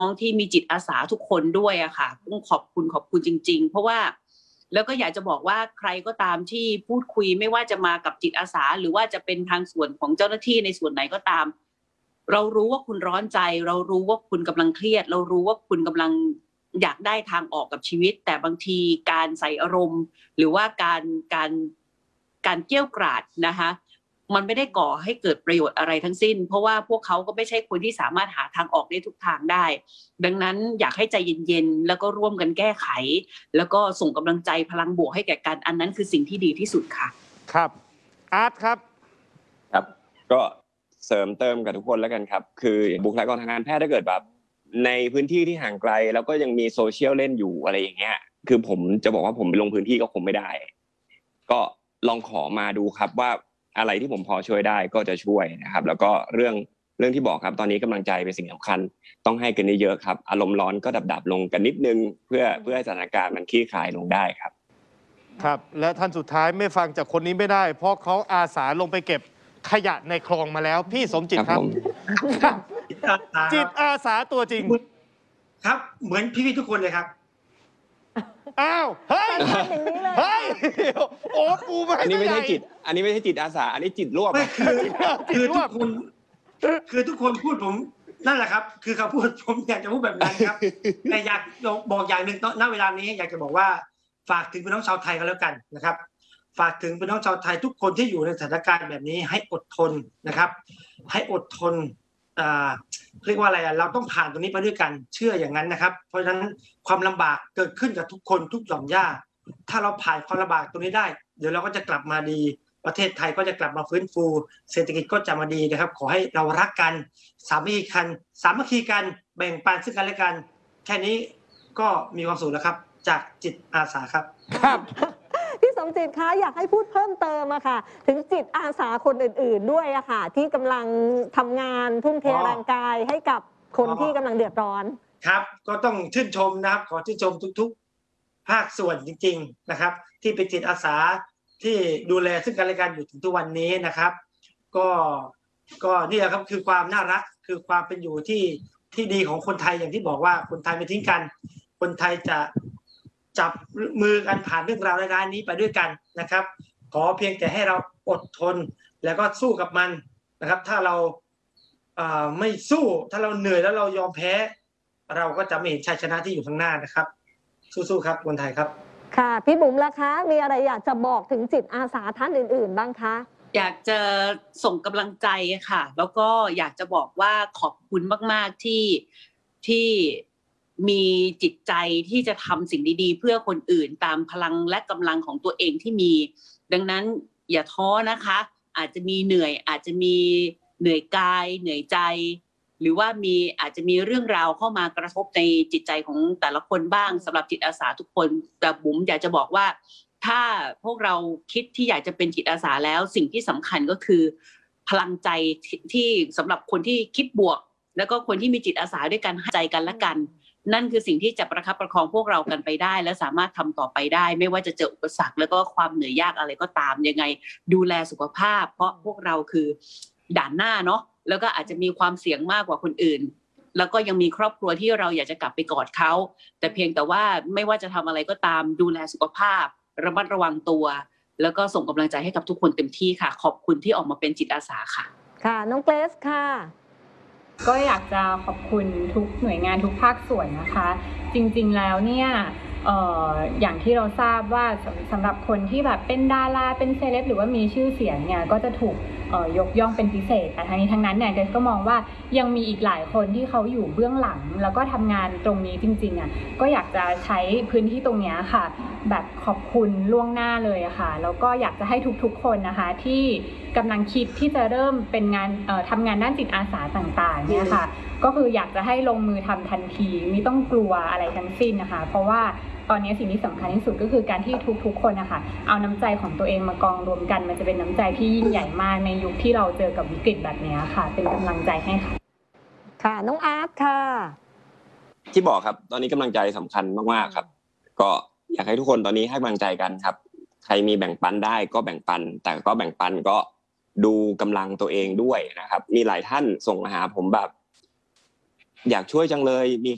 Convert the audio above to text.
องที่มีจิตอาสาทุกคนด้วยอะค่ะต้องขอบคุณจริงๆเพราะว่าแล้วก็อยากจะบอกว่าใครก็ตามที่พูดคุยไม่ว่าจะมากับจิตอาสาหรือว่าจะเป็นทางส่วนของเจ้าหน้าที่ในส่วนไหนก็ตามเรารู้ว่าคุณร้อนใจเรารู้ว่าคุณกำลังเครียดเรารู้ว่าคุณกำลังอยากได้ทางออกกับชีวิตแต่บางทีการใส่อารมณ์หรือว่าการเกรี้ยวกราดนะคะมันไม่ได้ก่อให้เกิดประโยชน์อะไรทั้งสิ้นเพราะว่าพวกเขาก็ไม่ใช่คนที่สามารถหาทางออกได้ทุกทางได้ดังนั้นอยากให้ใจเย็นๆแล้วก็ร่วมกันแก้ไขแล้วก็ส่งกำลังใจพลังบวกให้แก่กันอันนั้นคือสิ่งที่ดีที่สุดค่ะครับอาร์ตครับก็เสริมเติมกับทุกคนแล้วกันครับคือบุคลากรทางการแพทย์ถ้าเกิดแบบในพื้นที่ที่ห่างไกลแล้วก็ยังมีโซเชียลเล่นอยู่อะไรอย่างเงี้ยคือผมจะบอกว่าผมไปลงพื้นที่ก็คงไม่ได้ก็ลองขอมาดูครับว่าอะไรที่ผมพอช่วยได้ก็จะช่วยนะครับแล้วก็เรื่องที่บอกครับตอนนี้กำลังใจเป็นสิ่งสำคัญต้องให้กันเยอะๆครับอารมณ์ร้อนก็ดับลงกันนิดนึงเพื่อให้สถานการณ์มันคลี่คลายลงได้ครับครับและท่านสุดท้ายไม่ฟังจากคนนี้ไม่ได้เพราะเขาอาสาลงไปเก็บขยะในคลองมาแล้วพี่สมจิตครับจิตอาสาตัวจริงครับเหมือนพี่ๆทุกคนเลยครับอ้าวเฮ้ยโอ้ปูมาอันนี้ไม่ใช่จิตอาสาอันนี้จิตร่วมคือทุกคนพูดผมนั่นแหละครับคือเขาพูดผมอยากจะพูดแบบนั้นครับแต่อยากบอกอย่างหนึ่งณเวลานี้อยากจะบอกว่าฝากถึงพี่น้องชาวไทยกันแล้วกันนะครับฝากถึงพี่น้องชาวไทยทุกคนที่อยู่ในสถานการณ์แบบนี้ให้อดทนนะครับให้อดทนเรียกว่าอะไรเราต้องผ่านตรงนี้ไปด้วยกันเชื่ออย่างนั้นนะครับเพราะฉะนั้นความลำบากเกิดขึ้นกับทุกคนทุกหย่อมย่าถ้าเราผ่านความลำบากตรงนี้ได้เดี๋ยวเราก็จะกลับมาดีประเทศไทยก็จะกลับมาฟื้นฟูเศรษฐกิจก็จะมาดีนะครับขอให้เรารักกันสามัคคีกันแบ่งปันซึ่งกันและกันแค่นี้ก็มีความสุขแล้วครับจากจิตอาสาครับพี่สมจิตคะอยากให้พูดเพิ่มเติมอะค่ะถึงจิตอาสาคนอื่นๆด้วยอะค่ะที่กำลังทำงานทุ่มเทแรงกายให้กับคนที่กำลังเดือดร้อนครับก็ต้องชื่นชมนะครับขอชื่นชมทุกๆภาคส่วนจริงๆนะครับที่เป็นจิตอาสาที่ดูแลซึ่งกันและกันอยู่ถึงทุกวันนี้นะครับก็นี่แหละครับคือความน่ารักคือความเป็นอยู่ที่ดีของคนไทยอย่างที่บอกว่าคนไทยไม่ทิ้งกันคนไทยจะจับมือกันผ่านเรื่องราวร้ายๆนี้ไปด้วยกันนะครับขอเพียงแต่ให้เราอดทนแล้วก็สู้กับมันนะครับถ้าเราไม่สู้ถ้าเราเหนื่อยแล้วเรายอมแพ้เราก็จะไม่เห็นชัยชนะที่อยู่ข้างหน้านะครับสู้ๆครับคนไทยครับค่ะพี่บุ๋มล่ะคะมีอะไรอยากจะบอกถึงจิตอาสาท่านอื่นๆบ้างคะอยากจะส่งกำลังใจค่ะแล้วก็อยากจะบอกว่าขอบคุณมากๆที่มีจิตใจที่จะทำสิ่งดีๆเพื่อคนอื่นตามพลังและกำลังของตัวเองที่มีดังนั้นอย่าท้อนะคะอาจจะมีเหนื่อยอาจจะมีเหนื่อยกายเหนื่อยใจหรือว่าอาจจะมีเรื่องราวเข้ามากระทบในจิตใจของแต่ละคนบ้างสำหรับจิตอาสาทุกคนแต่บุ๋มอยากจะบอกว่าถ้าพวกเราคิดที่อยากจะเป็นจิตอาสาแล้วสิ่งที่สำคัญก็คือพลังใจที่สำหรับคนที่คิดบวกแล้วก็คนที่มีจิตอาสาด้วยกันให้ใจกันและกันนั่นคือสิ่งที่จะประคับประคองพวกเรากันไปได้และสามารถทำต่อไปได้ไม่ว่าจะเจออุปสรรคแล้วก็ความเหนื่อยยากอะไรก็ตามยังไงดูแลสุขภาพเพราะพวกเราคือด่านหน้าเนาะแล้วก็อาจจะมีความเสี่ยงมากกว่าคนอื่นแล้วก็ยังมีครอบครัวที่เราอยากจะกลับไปกอดเขาแต่เพียงแต่ว่าไม่ว่าจะทำอะไรก็ตามดูแลสุขภาพระมัดระวังตัวแล้วก็ส่งกำลังใจให้กับทุกคนเต็มที่ค่ะขอบคุณที่ออกมาเป็นจิตอาสาค่ะค่ะน้องเกรซค่ะก็อยากจะขอบคุณทุกหน่วยงานทุกภาคส่วนนะคะจริงๆแล้วเนี่ยอย่างที่เราทราบว่าสำหรับคนที่แบบเป็นดาราเป็นเซเลบหรือว่ามีชื่อเสียงเนี่ยก็จะถูกยกย่องเป็นพิเศษแต่ทั้งนี้ทั้งนั้นเนี่ยก็มองว่ายังมีอีกหลายคนที่เขาอยู่เบื้องหลังแล้วก็ทำงานตรงนี้จริงๆก็อยากจะใช้พื้นที่ตรงนี้ค่ะแบบขอบคุณล่วงหน้าเลยค่ะแล้วก็อยากจะให้ทุกๆคนนะคะที่กำลังคิดที่จะเริ่มเป็นงานทำงานด้านจิตอาสาต่างๆเนี่ยค่ะก็คืออยากจะให้ลงมือทำทันทีไม่ต้องกลัวอะไรทั้งสิ้นนะคะเพราะว่าตอนนี้สิ่งที่สำคัญที่สุดก็คือการที่ทุกๆคนนะคะเอาน้ำใจของตัวเองมากองรวมกันมันจะเป็นน้ำใจที่ยิ่งใหญ่มากในยุคที่เราเจอกับวิกฤตแบบนี้ค่ะเป็นกำลังใจให้ค่ะค่ะน้องอาร์ตค่ะที่บอกครับตอนนี้กำลังใจสำคัญมากๆครับก็อยากให้ทุกคนตอนนี้ให้กำลังใจกันครับใครมีแบ่งปันได้ก็แบ่งปันแต่ก็แบ่งปันก็ดูกำลังตัวเองด้วยนะครับมีหลายท่านส่งมาหาผมแบบอยากช่วยจังเลยมี